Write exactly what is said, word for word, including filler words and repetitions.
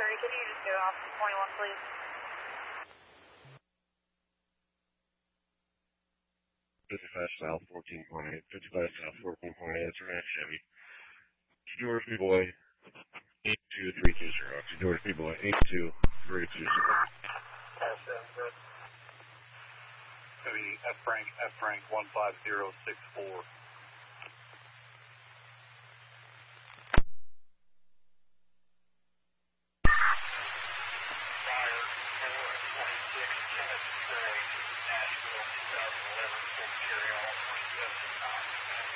thirty, can you just go off to twenty-one, please? fifty-five South, fourteen point eight. fifty-five South, fourteen point eight. It's a Ranch Chevy. George B. Boy, eight two three two zero. George B. Boy, eight two three two zero. That sounds good. Maybe F Frank, F Frank, one five zero six four.